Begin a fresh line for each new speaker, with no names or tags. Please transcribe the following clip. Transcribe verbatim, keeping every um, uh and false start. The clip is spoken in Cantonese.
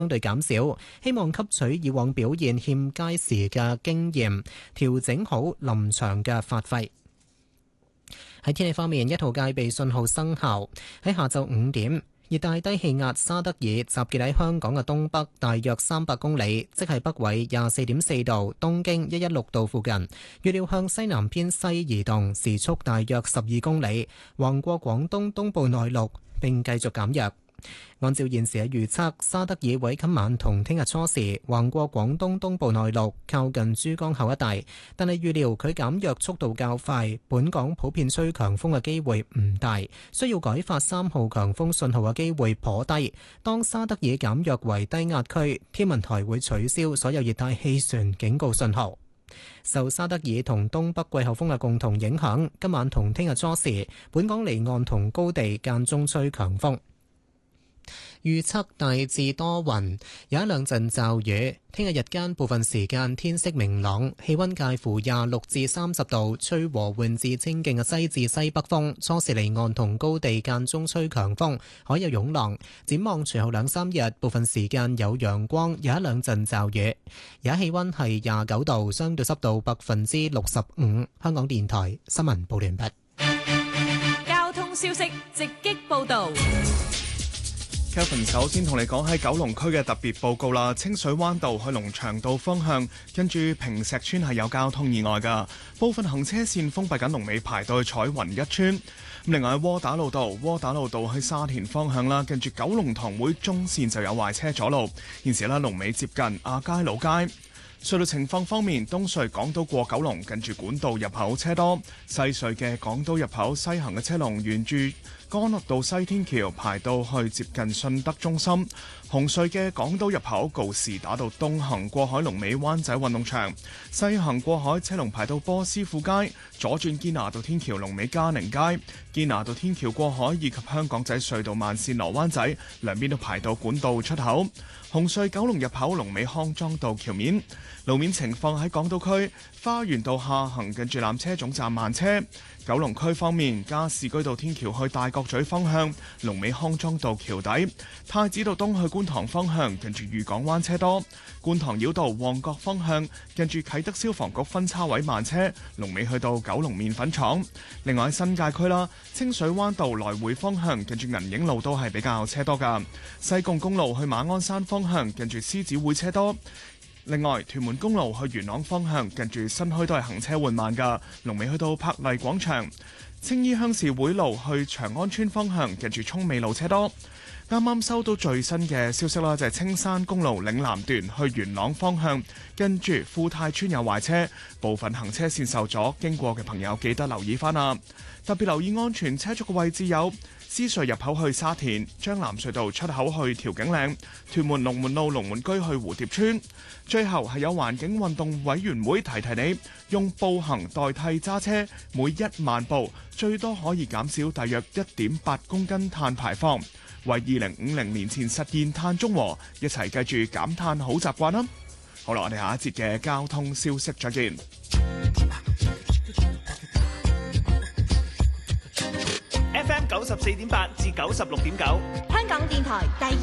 相對減少，希望吸取以往表現欠佳時嘅經驗，調整好臨場嘅發揮。喺天氣方面，一號戒備信號生效。喺下晝五點，熱帶低氣壓沙德爾集結喺香港嘅東北大約三百公里，即係北緯廿四點四度、東經一一六度附近。預料向西南偏西移動，時速大約十二公里，橫過廣東東部內陸並繼續減弱。按照現時嘅預測，沙德爾會今晚同聽日初時橫過廣東東部內陸，靠近珠江口一帶，但係預料佢減弱速度較快，本港普遍吹強風嘅機會唔大，需要改發三號強風信號嘅機會頗低。當沙德爾減弱為低壓區，天文台會取消所有熱帶氣旋警告信號。受沙德爾同東北季候風嘅共同影響，今晚同聽日初時，本港離岸同高地間中吹強風。預測大致多雲，有一兩陣驟雨。聽日日間部分時間天色明朗，氣溫介乎廿六至三十度，吹和緩至清勁嘅西至西北風。初時離岸同高地間中吹強風，海有湧浪。展望隨後兩三日，部分時間有陽光，有一兩陣驟雨。而家氣溫係廿九度，相對濕度百分之六十五。香港電台新聞報完畢。
交通消息直擊報道。
Kevin 首先同你講喺九龍區嘅特別報告啦，清水灣道去龍翔道方向，跟住坪石村係有交通意外㗎，部分行車線封閉緊，龍尾排到去彩雲一村。另外喺窩打老道，窩打老道去沙田方向啦，跟住九龍塘會中線就有壞車阻路，現時咧龍尾接近亞皆老街。隧道情況方面，東隧港島過九龍近住管道入口車多，西隧嘅港島入口西行嘅車龍沿住干諾道西天橋排到去接近信德中心。紅隧嘅港島入口告士打道東行過海龍尾灣仔運動場，西行過海車龍排到波斯富街，左轉堅拿道天橋龍尾嘉寧街，堅拿道天橋過海以及香港仔隧道慢線羅灣仔兩邊都排到管道出口。紅隧九龍入口龍尾康莊道橋面。路面情況喺港島區花園道下行近住纜車總站慢車。九龍區方面，加士居道天橋去大角咀方向龍尾康莊道橋底，太子道東去觀塘方向近住漁港灣車多，觀塘繞道旺角方向近住啟德消防局分叉位慢車，龍尾去到九龍麵粉廠。另外喺新界區啦，清水灣道來回方向近住銀影路都係比較車多㗎，西貢公路去馬鞍山方向近住獅子會車多。另外，屯門公路去元朗方向近住新墟都係行車緩慢㗎，龍尾去到柏麗廣場。青衣鄉事會路去長安村方向近住涌尾路車多。啱啱收到最新嘅消息啦，就係青山公路嶺南段去元朗方向跟住富泰村有壞車，部分行車線受阻，經過嘅朋友記得留意翻啊！特別留意安全車速嘅位置有獅隧入口去沙田、將藍隧道出口去調景嶺、屯門龍門路龍門居去蝴蝶村。最後係有環境運動委員會提提你，用步行代替揸車，每一萬步最多可以減少大約一點八公斤碳排放，為二零五零年前實現碳中和，一齊記住減碳好習慣啦！好啦，我哋下一節嘅交通消息再見。
F M 九十四點八至九十六點九，
香港電台第二